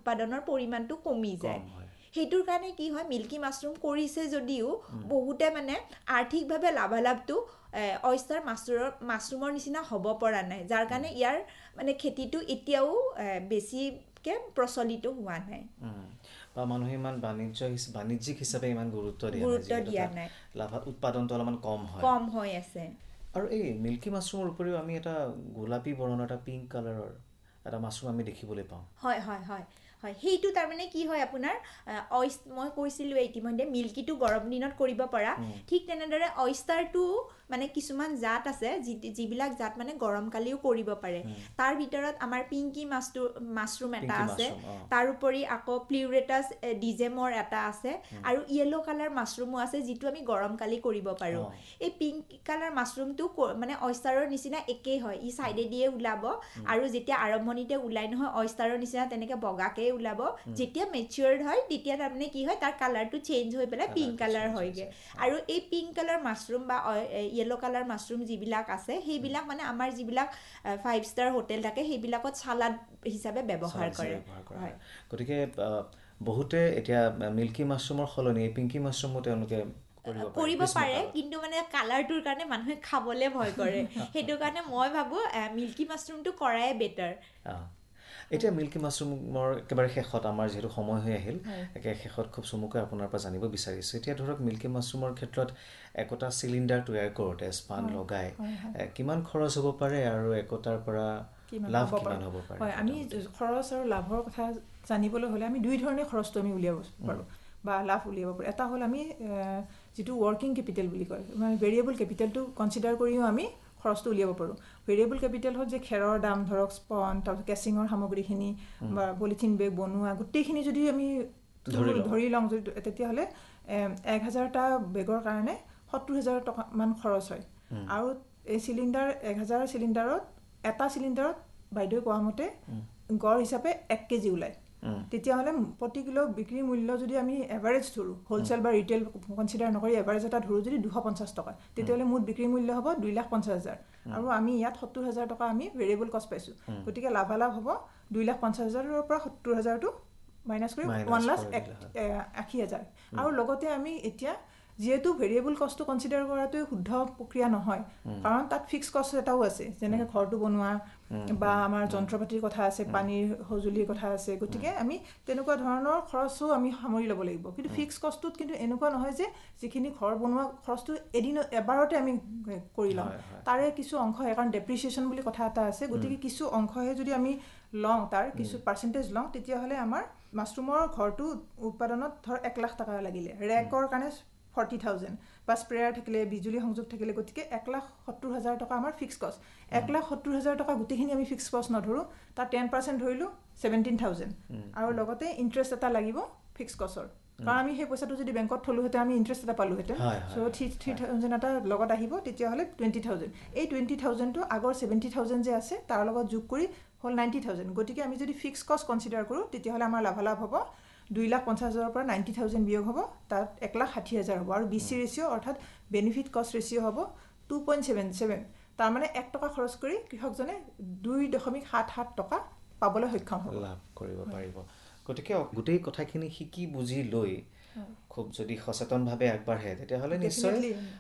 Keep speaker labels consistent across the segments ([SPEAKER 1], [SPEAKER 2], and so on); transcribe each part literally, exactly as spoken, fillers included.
[SPEAKER 1] উৎপাদনৰ পৰিমাণটো কমি যায় সেইটোৰ কাৰণে কি হয় মিল্কি মাছৰুম কৰিছে যদিও বহুতে মানে আৰ্থিকভাৱে লাভালাভটো অয়েষ্টাৰ মাছৰুমৰ মাছৰুমৰ নিচিনা হ'ব পৰা নাই যাৰ কাৰণে ইয়াৰ মানে খেতিটো এতিয়াও বেছিকে প্ৰচলিত হোৱা নাই
[SPEAKER 2] বা মানুহে ইমান বাণিজ্য বাণিজ্যিক হিচাপে ইমান গুৰুত্ব দিয়া
[SPEAKER 1] গুৰুত্ব দিয়া নাই
[SPEAKER 2] লাভ উৎপাদনটো অলপমান কম হয়
[SPEAKER 1] কম হৈ আছে
[SPEAKER 2] আৰু এই মিল্কি মাছৰুমৰ উপৰিও আমি এটা গোলাপী বৰণৰ এটা পিংক কালাৰৰ এটা মাছৰুম আমি দেখিবলৈ পাওঁ
[SPEAKER 1] হয় হয় হয় হয় সেইটো তাৰমানে কি হয় আপোনাৰ অইচ মই কৈছিলোঁ ইতিমধ্যে মিল্কিটো গৰম দিনত কৰিব পৰা ঠিক তেনেদৰে অয়েষ্টাৰটো মানে কিছুমান জাত আছে যিবিলাক জাত মানে গৰমকালিও কৰিব পাৰে তাৰ ভিতৰত আমাৰ পিংকি মাছটো মাছৰুম এটা আছে তাৰোপৰি আকৌ প্লিউৰেটাছ ডিজেমৰ এটা আছে আৰু ইয়েলো কালাৰ মাছৰুমো আছে যিটো আমি গৰমকালি কৰিব পাৰোঁ এই পিংক কালাৰ মাছৰুমটো মানে অয়েষ্টাৰৰ নিচিনা একেই হয় ই চাইডে দিয়ে ওলাব আৰু যেতিয়া আৰম্ভণিতে ওলাই নহয় অয়েষ্টাৰৰ নিচিনা তেনেকৈ বগাকে ওলাব যেতিয়া মেচিউৰ্ড হয় তেতিয়া তাৰমানে কি হয় তাৰ কালাৰটো চেঞ্জ হৈ পেলাই পিংক কালাৰ হয়গে আৰু এই পিংক কালাৰ মাছৰুম বা ইয়েলো কালাৰ মাছৰুম যিবিলাক আছে সেইবিলাক মানে আমাৰ যিবিলাক ফাইভ ষ্টাৰ হোটেল থাকে সেইবিলাকত চালাড হিচাপে ব্যৱহাৰ কৰে
[SPEAKER 2] হয় গতিকে বহুতে এতিয়া মিল্কি মাছৰুমৰ সলনি এই পিংকি মাছৰুমো তেওঁলোকে
[SPEAKER 1] কৰিব পাৰে কিন্তু মানে কালাৰটোৰ কাৰণে মানুহে খাবলৈ ভয় কৰে সেইটো কাৰণে মই ভাবোঁ মিল্কি মাছৰুমটো কৰাই বেটাৰ
[SPEAKER 2] এতিয়া মিল্কি মাছৰুমৰ একেবাৰে শেষত আমাৰ যিহেতু সময় হৈ আহিল একে শেষত খুব চমুকৈ আপোনাৰ পৰা জানিব বিচাৰিছোঁ এতিয়া ধৰক মিল্কি মাছৰুমৰ ক্ষেত্ৰত একোটা চিলিণ্ডাৰ তৈয়াৰ কৰোঁতে স্পান লগাই কিমান খৰচ হ'ব পাৰে আৰু একোটাৰ পৰা লাভ কিমান হ'ব পাৰে
[SPEAKER 3] হয় আমি খৰচ আৰু লাভৰ কথা জানিবলৈ হ'লে আমি দুই ধৰণে খৰচটো আমি উলিয়াব পাৰোঁ বা লাভ উলিয়াব পাৰোঁ এটা হ'ল আমি যিটো ৱৰ্কিং কেপিটেল বুলি কয় মানে ভেৰিয়েবল কেপিটেলটো কনচিডাৰ কৰিও আমি খৰচটো উলিয়াব পাৰোঁ ভেৰিয়েবল কেপিটেল হ'ল যে খেৰৰ দাম ধৰক স্পন তাৰপিছত কেচিঙৰ সামগ্ৰীখিনি বা পলিথিন বেগ বনোৱা গোটেইখিনি যদি আমি ধৰি লওঁ তেতিয়াহ'লে এক হাজাৰটা বেগৰ কাৰণে সত্তৰ হাজাৰ টকা মান খৰচ হয় আৰু এই চিলিণ্ডাৰ এক হাজাৰ চিলিণ্ডাৰত এটা চিলিণ্ডাৰত বাইদেৱে কোৱা মতে গড় হিচাপে এক কেজি ওলায় তেতিয়াহ'লে প্ৰতি কিলো বিক্ৰী মূল্য যদি আমি এভাৰেজ ধৰোঁ হোলচেল বা ৰিটেইল কনচিডাৰ নকৰি এভাৰেজ এটা ধৰোঁ যদি দুশ পঞ্চাছ টকা তেতিয়াহ'লে মুঠ বিক্ৰী মূল্য হ'ব দুই লাখ পঞ্চাছ হাজাৰ আৰু আমি ইয়াত সত্তৰ হাজাৰ টকা আমি ভেৰিয়েবল কষ্ট পাইছোঁ গতিকে লাভালাভ হ'ব দুই লাখ পঞ্চাছ হাজাৰৰ পৰা সত্তৰ হাজাৰটো মাইনাছ কৰি ওৱান লাখ আশী হাজাৰ আৰু লগতে আমি এতিয়া যিহেতু ভেৰিয়েবল কষ্টটো কনচিডাৰ কৰাটো শুদ্ধ প্ৰক্ৰিয়া নহয় কাৰণ তাত ফিক্স কষ্ট এটাও আছে যেনেকৈ ঘৰটো বনোৱা বা আমাৰ যন্ত্ৰপাতিৰ কথা আছে পানীৰ সঁজুলিৰ কথা আছে গতিকে আমি তেনেকুৱা ধৰণৰ খৰচো আমি সামৰি ল'ব লাগিব কিন্তু ফিক্স কষ্টটোত কিন্তু এনেকুৱা নহয় যে যিখিনি ঘৰ বনোৱা খৰচটো এদিন এবাৰতে আমি কৰি লওঁ তাৰে কিছু অংশ কাৰণ ডেপ্ৰিচিয়েশ্যন বুলি কথা এটা আছে গতিকে কিছু অংশহে যদি আমি লওঁ তাৰ কিছু পাৰ্চেণ্টেজ লওঁ তেতিয়াহ'লে আমাৰ মাছৰুমৰ ঘৰটো উৎপাদনত ধৰ এক লাখ টকা লাগিলে ৰেকৰ কাৰণে ফৰ্টি থাউজেণ্ড বা স্প্ৰেয়াৰ থাকিলে বিজুলী সংযোগ থাকিলে গতিকে এক লাখ সত্তৰ হাজাৰ টকা আমাৰ ফিক্স কষ্ট এক লাখ সত্তৰ হাজাৰ টকা গোটেইখিনি আমি ফিক্স কষ্ট নধৰোঁ তাৰ টেন পাৰ্চেণ্ট ধৰিলোঁ ছেভেণ্টিন থাউজেণ্ড আৰু লগতে ইণ্টাৰেষ্ট এটা লাগিব ফিক্স কষ্টৰ কাৰণ আমি সেই পইচাটো যদি বেংকত থলোহেঁতেন আমি ইণ্টাৰেষ্ট এটা পালোহেঁতেন চ' থ্ৰী থ্ৰী থাউজেণ্ড এটা লগত আহিব তেতিয়াহ'লে টুৱেণ্টি থাউজেণ্ড এই টুৱেণ্টি থাউজেণ্ডটো আগৰ ছেভেণ্টি থাউজেণ্ড যে আছে তাৰ লগত যোগ কৰি হ'ল নাইণ্টি থাউজেণ্ড গতিকে আমি যদি ফিক্স কষ্ট কনচিডাৰ কৰোঁ তেতিয়াহ'লে আমাৰ লাভালাভ হ'ব দুই লাখ পঞ্চাছ হাজাৰৰ পৰা নাইণ্টি থাউজেণ্ড বিয়োগ হ'ব তাত এক লাখ ষাঠি হাজাৰ হ'ব আৰু বি চি ৰেচিঅ' অৰ্থাৎ বেনিফিট কষ্ট ৰেচিঅ' হ'ব টু পইণ্ট ছেভেন ছেভেন তাৰমানে এক টকা খৰচ কৰি কৃষকজনে দুই দশমিক সাত সাত টকা পাবলৈ সক্ষম হ'ব
[SPEAKER 2] লাভ কৰিব পাৰিব গতিকে গোটেই কথাখিনি শিকি বুজি লৈ খুব যদি সচেতনভাৱে আগবাঢ়ে তেতিয়াহ'লে নিশ্চয়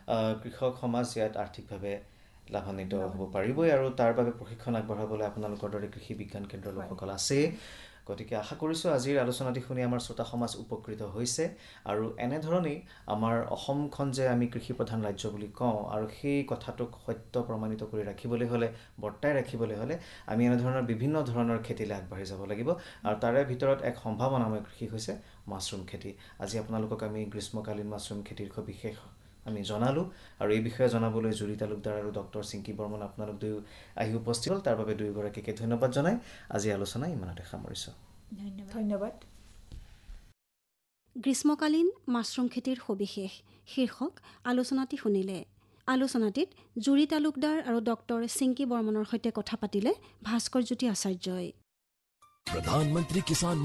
[SPEAKER 2] কৃষক সমাজ ইয়াত আৰ্থিকভাৱে লাভান্বিত হ'ব পাৰিবই আৰু তাৰ বাবে প্ৰশিক্ষণ আগবঢ়াবলৈ আপোনালোকৰ দৰে কৃষি বিজ্ঞান কেন্দ্ৰৰ লোকসকল আছে গতিকে আশা কৰিছোঁ আজিৰ আলোচনাটি শুনি আমাৰ শ্ৰোতা সমাজ উপকৃত হৈছে আৰু এনেধৰণেই আমাৰ অসমখন যে আমি কৃষি প্ৰধান ৰাজ্য বুলি কওঁ আৰু সেই কথাটোক সত্য প্ৰমাণিত কৰি ৰাখিবলৈ হ'লে বৰ্তাই ৰাখিবলৈ হ'লে আমি এনেধৰণৰ বিভিন্ন ধৰণৰ খেতিলৈ আগবাঢ়ি যাব লাগিব আৰু তাৰে ভিতৰত এক সম্ভাৱনাময় কৃষি হৈছে মাছৰুম খেতি আজি আপোনালোকক আমি গ্ৰীষ্মকালীন মাছৰুম খেতিৰ বিশেষ আমি জনালোঁ আৰু এই বিষয়ে জনাবলৈ জুৰি তালুকদাৰ আৰু ডক্টৰ চিংকি বৰ্মন আপোনালোক দুয়ো আহি উপস্থিত হ'ল তাৰ বাবে দুয়োগৰাকীকে ধন্যবাদ জনাই আজি আলোচনা ইমানতে সামৰিছোঁ
[SPEAKER 3] ধন্যবাদ
[SPEAKER 4] গ্ৰীষ্মকালীন মাছৰুম খেতিৰ সবিশেষ শীৰ্ষক আলোচনাটি শুনিলে আলোচনাটিত জুৰি তালুকদাৰ আৰু ডক্টৰ চিংকি বৰ্মনৰ সৈতে কথা পাতিলে ভাস্কৰ জ্যোতি আচাৰ্যই।
[SPEAKER 5] প্ৰধানমন্ত্ৰী কিষাণ